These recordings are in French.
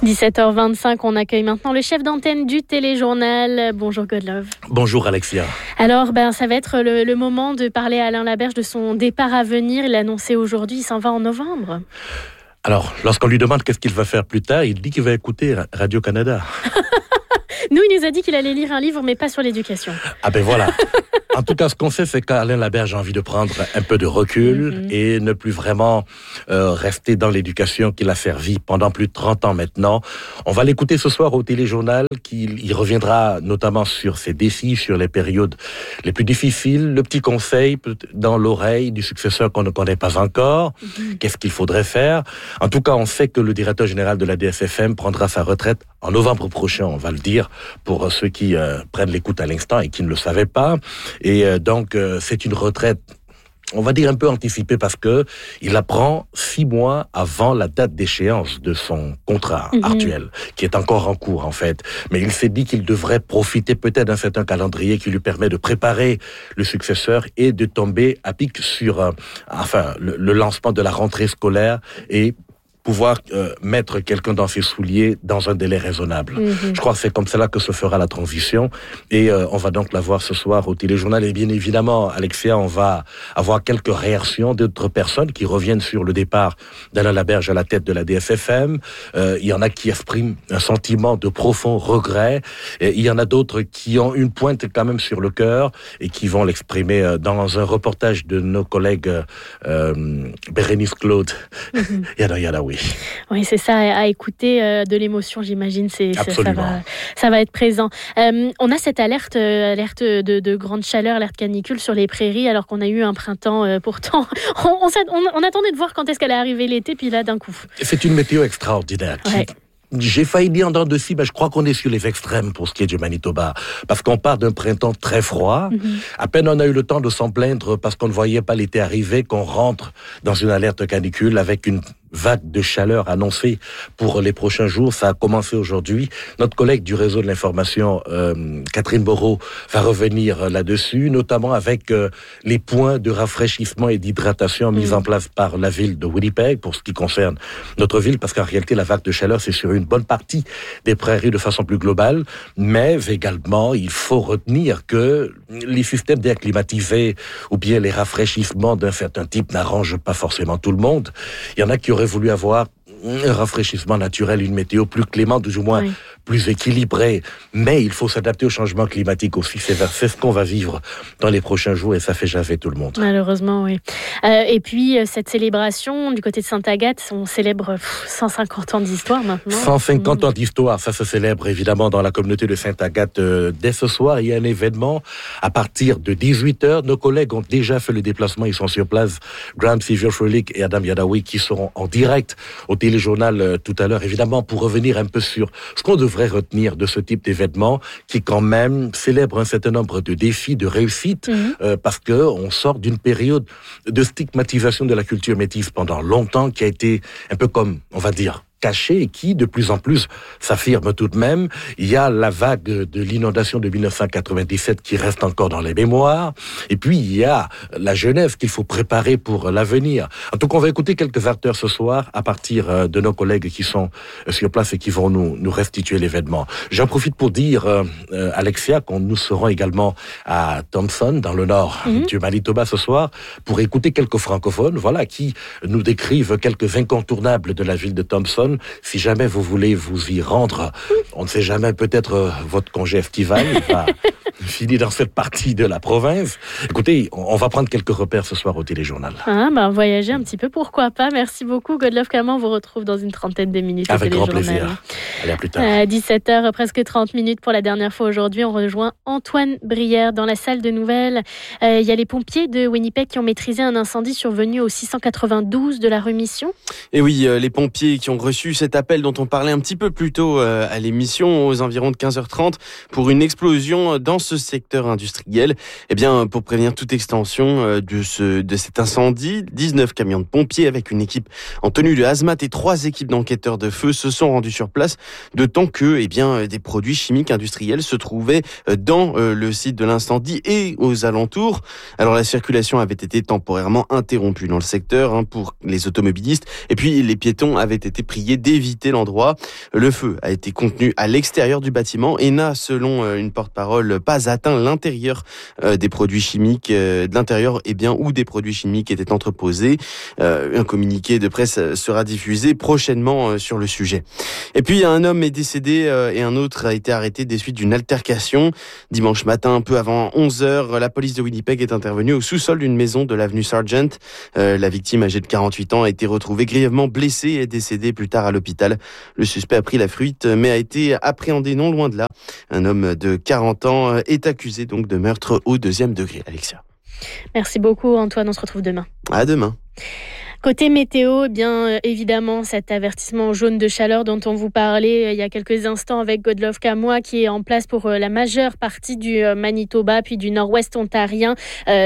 17h25, on accueille maintenant le chef d'antenne du téléjournal. Bonjour Godlove. Bonjour Alexia. Alors, ça va être le moment de parler à Alain Laberge de son départ à venir. Il l'a annoncé aujourd'hui, il s'en va en novembre. Alors, lorsqu'on lui demande qu'est-ce qu'il va faire plus tard, il dit qu'il va écouter Radio-Canada. Nous, il nous a dit qu'il allait lire un livre, mais pas sur l'éducation. Ah ben voilà. En tout cas, ce qu'on sait, c'est qu'Alain Laberge a envie de prendre un peu de recul et ne plus vraiment rester dans l'éducation qu'il a servi pendant plus de 30 ans maintenant. On va l'écouter ce soir au téléjournal, il reviendra notamment sur ses défis, sur les périodes les plus difficiles, le petit conseil dans l'oreille du successeur qu'on ne connaît pas encore. Qu'est-ce qu'il faudrait faire? En tout cas, on sait que le directeur général de la DSFM prendra sa retraite en novembre prochain, on va le dire, pour ceux qui prennent l'écoute à l'instant et qui ne le savaient pas. Et donc, c'est une retraite, on va dire un peu anticipée, parce que il la prend 6 mois avant la date d'échéance de son contrat actuel, qui est encore en cours en fait. Mais il s'est dit qu'il devrait profiter peut-être d'un certain calendrier qui lui permet de préparer le successeur et de tomber à pic sur le lancement de la rentrée scolaire et pouvoir mettre quelqu'un dans ses souliers dans un délai raisonnable. Je crois que c'est comme cela que se fera la transition et on va donc la voir ce soir au téléjournal. Et bien évidemment, Alexia, on va avoir quelques réactions d'autres personnes qui reviennent sur le départ d'Alain Laberge à la tête de la DSFM. Il y en a qui expriment un sentiment de profond regret et il y en a d'autres qui ont une pointe quand même sur le cœur et qui vont l'exprimer dans un reportage de nos collègues Bérénice Claude. Yada, oui. Oui, c'est ça, à écouter de l'émotion, j'imagine, ça va être présent. On a cette alerte de grande chaleur, alerte canicule sur les prairies, alors qu'on a eu un printemps, pourtant, on attendait de voir quand est-ce qu'elle allait arriver l'été, puis là, d'un coup. C'est une météo extraordinaire. Ouais. J'ai failli dire en dents de scie, je crois qu'on est sur les extrêmes pour ce qui est du Manitoba. Parce qu'on part d'un printemps très froid. À peine on a eu le temps de s'en plaindre parce qu'on ne voyait pas l'été arriver, qu'on rentre dans une alerte canicule avec une vague de chaleur annoncée pour les prochains jours. Ça a commencé aujourd'hui. Notre collègue du réseau de l'information, Catherine Moreau, va revenir là-dessus, notamment avec les points de rafraîchissement et d'hydratation mis en place par la ville de Winnipeg pour ce qui concerne notre ville, parce qu'en réalité, la vague de chaleur, c'est sur une bonne partie des prairies de façon plus globale, mais également, il faut retenir que les systèmes d'air climatisés ou bien les rafraîchissements d'un certain type n'arrangent pas forcément tout le monde. Il y en a qui auraient voulu avoir un rafraîchissement naturel, une météo plus clémente, ou du moins plus équilibrée. Mais il faut s'adapter au changement climatique aussi. C'est ce qu'on va vivre dans les prochains jours et ça fait jaser tout le monde. Malheureusement, oui. Et puis, cette célébration du côté de Sainte-Agathe, on célèbre 150 ans d'histoire maintenant. 150 ans d'histoire, ça se célèbre évidemment dans la communauté de Sainte-Agathe. Dès ce soir, il y a un événement à partir de 18h. Nos collègues ont déjà fait le déplacement, ils sont sur place. Graham Sevier-Froelich et Adam Yadawi qui seront en direct au téléjournal tout à l'heure, évidemment, pour revenir un peu sur ce qu'on devrait retenir de ce type d'événement qui, quand même, célèbre un certain nombre de défis, de réussites, parce qu'on sort d'une période de stigmatisation de la culture métisse pendant longtemps, qui a été un peu comme, on va dire, caché et qui, de plus en plus, s'affirme tout de même. Il y a la vague de l'inondation de 1997 qui reste encore dans les mémoires. Et puis, il y a la Genève qu'il faut préparer pour l'avenir. En tout cas, on va écouter quelques acteurs ce soir à partir de nos collègues qui sont sur place et qui vont nous restituer l'événement. J'en profite pour dire, Alexia, qu'on nous serons également à Thompson, dans le nord du Manitoba ce soir, pour écouter quelques francophones, qui nous décrivent quelques incontournables de la ville de Thompson. Si jamais vous voulez vous y rendre, on ne sait jamais, peut-être votre congé estival va finir dans cette partie de la province. Écoutez, on va prendre quelques repères ce soir au téléjournal. Voyager un petit peu, pourquoi pas. Merci beaucoup. Godlove Caman, on vous retrouve dans une trentaine de minutes avec au grand téléjournal. plaisir. Allez, à plus tard. 17h, presque 30 minutes pour la dernière fois aujourd'hui. On rejoint Antoine Brière dans la salle de nouvelles. Il y a les pompiers de Winnipeg qui ont maîtrisé un incendie survenu au 692 de la rue Mission. Et oui, les pompiers qui ont reçu cet appel dont on parlait un petit peu plus tôt à l'émission, aux environs de 15h30, pour une explosion dans ce secteur industriel. Eh bien, pour prévenir toute extension de cet incendie, 19 camions de pompiers avec une équipe en tenue de hazmat et 3 équipes d'enquêteurs de feu se sont rendus sur place, d'autant que des produits chimiques industriels se trouvaient dans le site de l'incendie et aux alentours. Alors la circulation avait été temporairement interrompue dans le secteur pour les automobilistes, et puis les piétons avaient été priés essayé d'éviter l'endroit. Le feu a été contenu à l'extérieur du bâtiment et n'a, selon une porte-parole, pas atteint l'intérieur des produits chimiques, de l'intérieur où des produits chimiques étaient entreposés. Un communiqué de presse sera diffusé prochainement sur le sujet. Et puis un homme est décédé et un autre a été arrêté des suites d'une altercation. Dimanche matin, un peu avant 11h, la police de Winnipeg est intervenue au sous-sol d'une maison de l'avenue Sargent. La victime, âgée de 48 ans, a été retrouvée grièvement blessée et décédée plus tard à l'hôpital. Le suspect a pris la fuite mais a été appréhendé non loin de là. Un homme de 40 ans est accusé donc de meurtre au 2e degré. Alexia. Merci beaucoup Antoine, on se retrouve demain. À demain. Côté météo, eh bien évidemment cet avertissement jaune de chaleur dont on vous parlait il y a quelques instants avec Godlove Kamoa qui est en place pour la majeure partie du Manitoba puis du nord-ouest ontarien. Pourquoi ?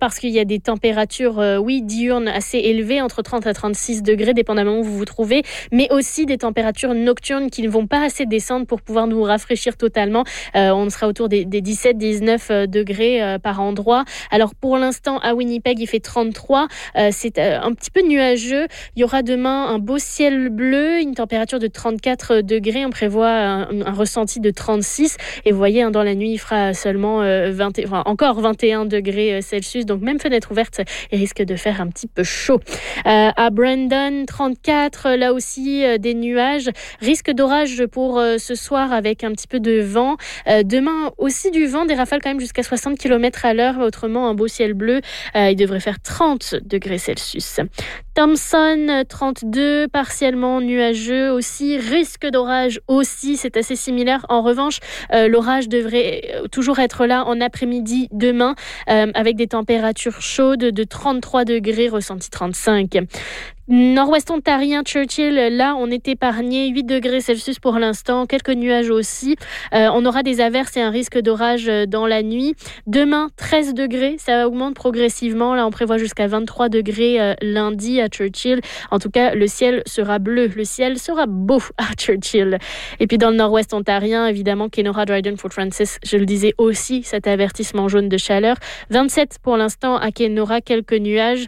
Parce qu'il y a des températures diurnes assez élevées, entre 30 à 36 degrés dépendamment où vous vous trouvez, mais aussi des températures nocturnes qui ne vont pas assez descendre pour pouvoir nous rafraîchir totalement. On sera autour des 17-19 degrés par endroit. Alors pour l'instant à Winnipeg il fait 33, c'est un petit peu nuageux. Il y aura demain un beau ciel bleu, une température de 34 degrés. On prévoit un ressenti de 36. Et vous voyez, dans la nuit, il fera seulement encore 21 degrés Celsius. Donc même fenêtre ouverte, il risque de faire un petit peu chaud. À Brandon, 34. Là aussi, des nuages. Risque d'orage pour ce soir avec un petit peu de vent. Demain, aussi du vent, des rafales quand même jusqu'à 60 km à l'heure. Autrement, un beau ciel bleu. Il devrait faire 30 degrés Celsius. Thompson, 32, partiellement nuageux aussi, risque d'orage aussi, c'est assez similaire. En revanche, l'orage devrait toujours être là en après-midi demain, avec des températures chaudes de 33 degrés, ressenti 35. Nord-ouest ontarien, Churchill, là on est épargné, 8 degrés Celsius pour l'instant, quelques nuages aussi. On aura des averses et un risque d'orage dans la nuit. Demain, 13 degrés, ça augmente progressivement. Là on prévoit jusqu'à 23 degrés lundi à Churchill. En tout cas, le ciel sera bleu, le ciel sera beau à Churchill. Et puis dans le nord-ouest ontarien, évidemment, Kenora, Dryden, Fort Francis, je le disais aussi, cet avertissement jaune de chaleur. 27 pour l'instant à Kenora, quelques nuages.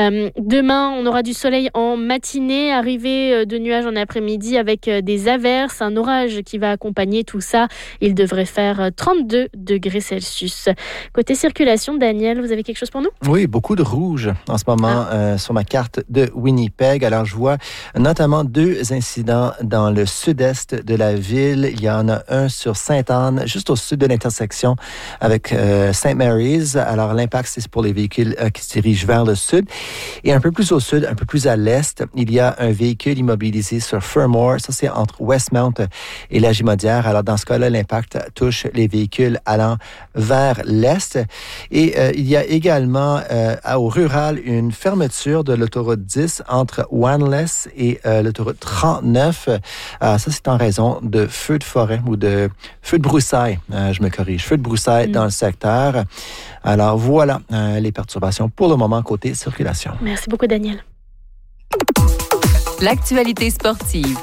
Demain, on aura du soleil en matinée, arrivée de nuages en après-midi avec des averses, un orage qui va accompagner tout ça. Il devrait faire 32 degrés Celsius. Côté circulation, Daniel, vous avez quelque chose pour nous? Oui, beaucoup de rouge en ce moment sur ma carte de Winnipeg. Alors, je vois notamment 2 incidents dans le sud-est de la ville. Il y en a un sur Sainte-Anne, juste au sud de l'intersection avec St. Mary's. Alors, l'impact, c'est pour les véhicules qui se dirigent vers le sud. Et un peu plus au sud, un peu plus à l'est, il y a un véhicule immobilisé sur Fermor. Ça, c'est entre Westmount et la Gimaudière. Alors, dans ce cas-là, l'impact touche les véhicules allant vers l'est. Et il y a également au rural une fermeture de l'autoroute 10 entre Wanless et l'autoroute 39. Ça, c'est en raison de feux de forêt ou de feux de broussailles. Je me corrige. Feux de broussailles dans le secteur. Alors, voilà les perturbations pour le moment côté circulation. Merci beaucoup, Daniel. L'actualité sportive.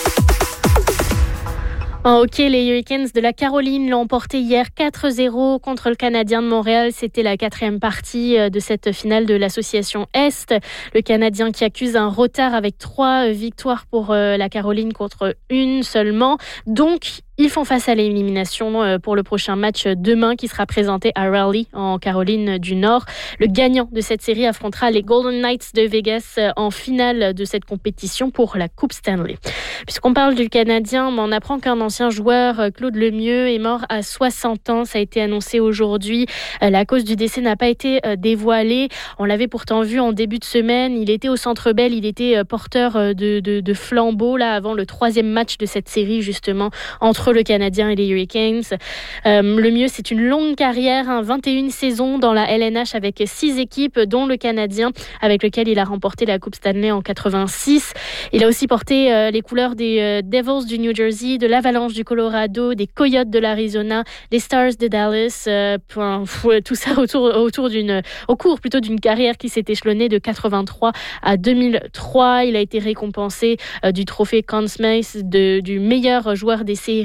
En hockey, les Hurricanes de la Caroline l'ont emporté hier 4-0 contre le Canadien de Montréal. C'était la 4e partie de cette finale de l'association Est. Le Canadien qui accuse un retard avec 3 victoires pour la Caroline contre 1 seulement. Donc, ils font face à l'élimination pour le prochain match demain qui sera présenté à Raleigh en Caroline du Nord. Le gagnant de cette série affrontera les Golden Knights de Vegas en finale de cette compétition pour la Coupe Stanley. Puisqu'on parle du Canadien, on apprend qu'un ancien joueur, Claude Lemieux, est mort à 60 ans. Ça a été annoncé aujourd'hui. La cause du décès n'a pas été dévoilée. On l'avait pourtant vu en début de semaine. Il était au Centre Bell. Il était porteur de flambeau là, avant le 3e match de cette série, justement, entre le Canadien et les Hurricanes. Lemieux, c'est une longue carrière, 21 saisons dans la LNH avec 6 équipes, dont le Canadien, avec lequel il a remporté la Coupe Stanley en 86. Il a aussi porté les couleurs des Devils du New Jersey, de l'Avalanche du Colorado, des Coyotes de l'Arizona, des Stars de Dallas. Tout ça au cours d'une carrière qui s'est échelonnée de 83 à 2003. Il a été récompensé du trophée Conn Smythe du meilleur joueur des séries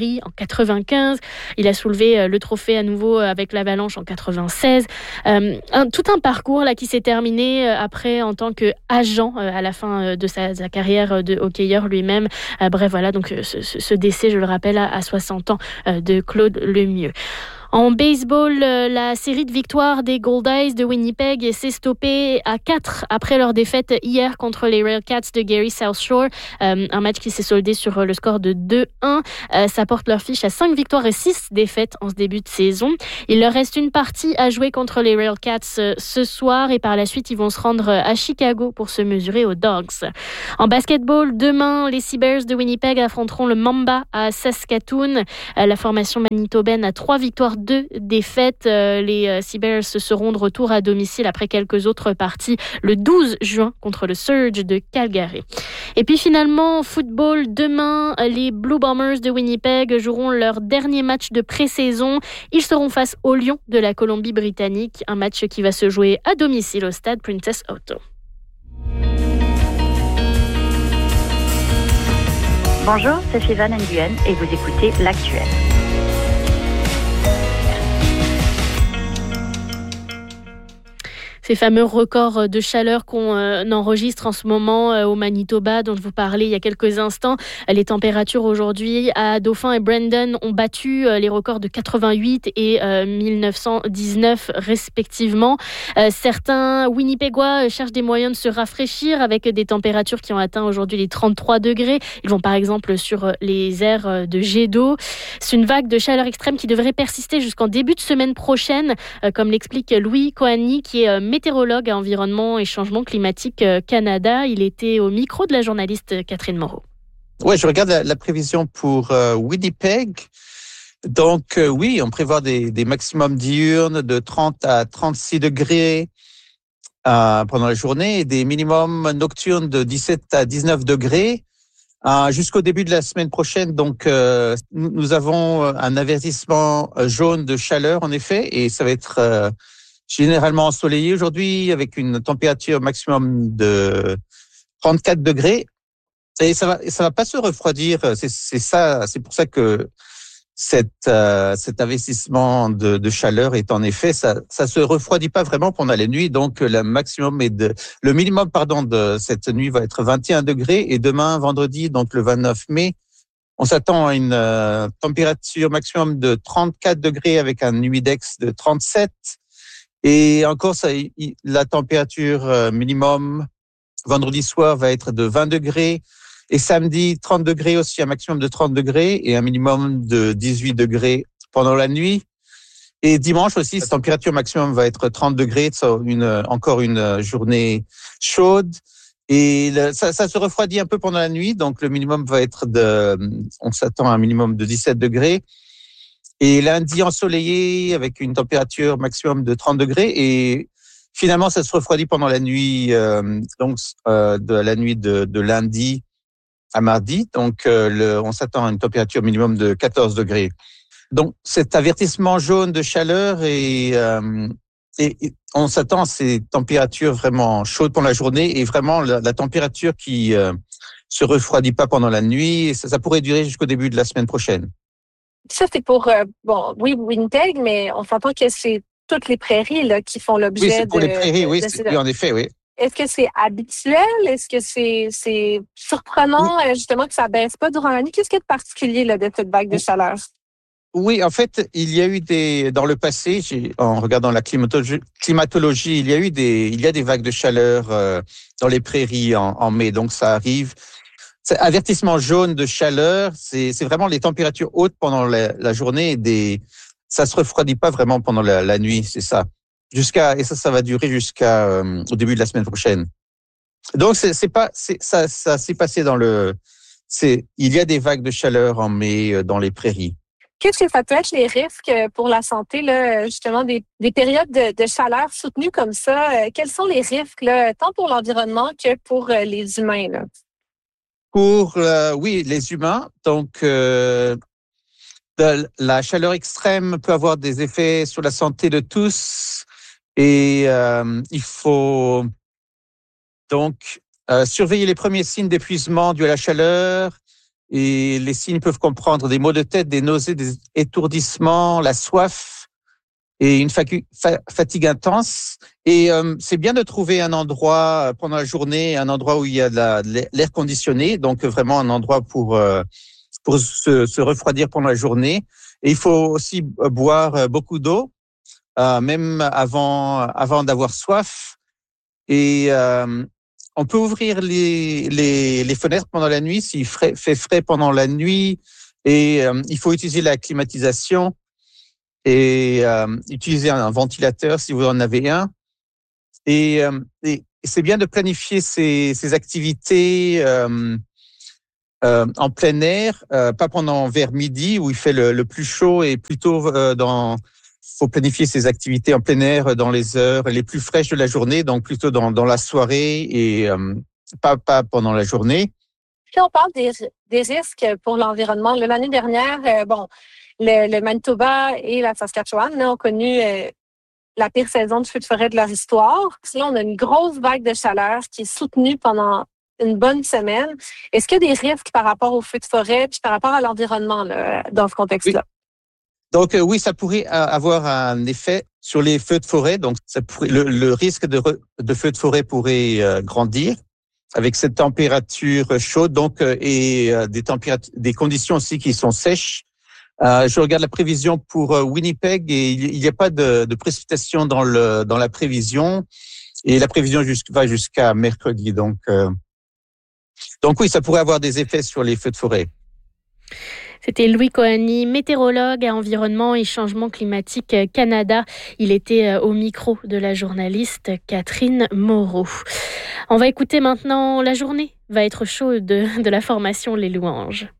Calgary en 95. Il a soulevé le trophée à nouveau avec l'Avalanche en 96. Tout un parcours là qui s'est terminé après en tant qu'agent à la fin de sa carrière de hockeyeur lui-même. Bref, voilà, donc ce décès, je le rappelle, à 60 ans de Claude Lemieux. En baseball, la série de victoires des Goldeyes de Winnipeg s'est stoppée à 4 après leur défaite hier contre les Railcats de Gary South Shore. Un match qui s'est soldé sur le score de 2-1. Ça porte leur fiche à 5 victoires et 6 défaites en ce début de saison. Il leur reste une partie à jouer contre les Railcats ce soir et par la suite, ils vont se rendre à Chicago pour se mesurer aux Dogs. En basketball, demain, les Seabears de Winnipeg affronteront le Mamba à Saskatoon. La formation manitobaine a 3 victoires, 2 défaites. Les Seabears seront de retour à domicile après quelques autres parties le 12 juin contre le Surge de Calgary. Et puis finalement, football, demain, les Blue Bombers de Winnipeg joueront leur dernier match de pré-saison. Ils seront face aux Lions de la Colombie-Britannique, un match qui va se jouer à domicile au stade Princess Auto. Bonjour, c'est Sivan Nguyen et vous écoutez L'Actuel. Ces fameux records de chaleur qu'on enregistre en ce moment au Manitoba, dont je vous parlais il y a quelques instants. Les températures aujourd'hui à Dauphin et Brandon ont battu les records de 88 et 1919 respectivement. Certains Winnipégois cherchent des moyens de se rafraîchir avec des températures qui ont atteint aujourd'hui les 33 degrés. Ils vont par exemple sur les aires de jet d'eau. C'est une vague de chaleur extrême qui devrait persister jusqu'en début de semaine prochaine, comme l'explique Louis Coani, qui est météorologue à Environnement et Changement Climatique Canada. Il était au micro de la journaliste Catherine Moreau. Ouais, je regarde la prévision pour Winnipeg. Donc oui, on prévoit des maximums diurnes de 30 à 36 degrés pendant la journée et des minimums nocturnes de 17 à 19 degrés jusqu'au début de la semaine prochaine. Donc nous avons un avertissement jaune de chaleur en effet, et ça va être généralement ensoleillé aujourd'hui avec une température maximum de 34 degrés. Et ça va pas se refroidir. C'est pour ça que cet investissement de chaleur est en effet, ça se refroidit pas vraiment pendant la nuit. Donc le minimum de cette nuit va être 21 degrés, et demain vendredi, donc le 29 mai, on s'attend à une température maximum de 34 degrés avec un humidex de 37. Et encore, la température minimum vendredi soir va être de 20 degrés. Et samedi, 30 degrés aussi, un maximum de 30 degrés et un minimum de 18 degrés pendant la nuit. Et dimanche aussi, la température maximum va être 30 degrés, encore une journée chaude. Et ça se refroidit un peu pendant la nuit, donc le minimum va être on s'attend à un minimum de 17 degrés. Et lundi ensoleillé avec une température maximum de 30 degrés. Et finalement, ça se refroidit pendant la nuit, de la nuit de lundi à mardi. Donc, on s'attend à une température minimum de 14 degrés. Donc, cet avertissement jaune de chaleur et on s'attend à ces températures vraiment chaudes pendant la journée et vraiment la température qui se refroidit pas pendant la nuit. Ça pourrait durer jusqu'au début de la semaine prochaine. Ça, c'est pour, oui, Winnipeg, mais on s'entend que c'est toutes les prairies là, qui font l'objet de... Oui, c'est pour les prairies, oui, en effet, oui. Est-ce que c'est habituel? Est-ce que c'est surprenant, justement, que ça ne baisse pas durant la nuit? Qu'est-ce qu'il y a de particulier là, de cette vague de chaleur? Oui, en fait, il y a eu dans le passé, en regardant la climatologie, il y a des vagues de chaleur dans les prairies en mai, donc ça arrive. Avertissement jaune de chaleur, c'est vraiment les températures hautes pendant la journée ça se refroidit pas vraiment pendant la nuit, c'est ça. Et ça va durer au début de la semaine prochaine. Donc ça s'est passé il y a des vagues de chaleur en mai dans les prairies. Qu'est-ce que ça peut être les risques pour la santé, là, justement, des périodes de chaleur soutenues comme ça? Quels sont les risques, là, tant pour l'environnement que pour les humains, là? Pour les humains, donc la chaleur extrême peut avoir des effets sur la santé de tous et il faut donc surveiller les premiers signes d'épuisement dû à la chaleur Et les signes peuvent comprendre des maux de tête, des nausées, des étourdissements, la soif et une fatigue intense. Et c'est bien de trouver un endroit pendant la journée, un endroit où il y a de l'air conditionné, donc vraiment un endroit pour se refroidir pendant la journée. Et il faut aussi boire beaucoup d'eau, même avant d'avoir soif. Et on peut ouvrir les fenêtres pendant la nuit s'il fait frais pendant la nuit. Et il faut utiliser la climatisation et utiliser un ventilateur si vous en avez un. Et c'est bien de planifier ces activités en plein air, pas vers midi où il fait le plus chaud, et plutôt faut planifier ses activités en plein air dans les heures les plus fraîches de la journée, donc plutôt dans la soirée et pas pendant la journée. Si on parle des risques pour l'environnement, l'année dernière, le Manitoba et la Saskatchewan ont connu la pire saison de feux de forêt de leur histoire. Puis là, on a une grosse vague de chaleur qui est soutenue pendant une bonne semaine. Est-ce qu'il y a des risques par rapport aux feux de forêt puis par rapport à l'environnement là, dans ce contexte-là? Oui. Donc oui, ça pourrait avoir un effet sur les feux de forêt. Donc le risque de feux de forêt pourrait grandir avec cette température chaude, donc et des conditions aussi qui sont sèches. Je regarde la prévision pour Winnipeg et il n'y a pas de précipitation dans la prévision, et la prévision va jusqu'à mercredi. Donc oui, ça pourrait avoir des effets sur les feux de forêt. C'était Louis Koani, météorologue à Environnement et Changement Climatique Canada. Il était au micro de la journaliste Catherine Moreau. On va écouter maintenant La journée va être chaude de la formation Les Louanges.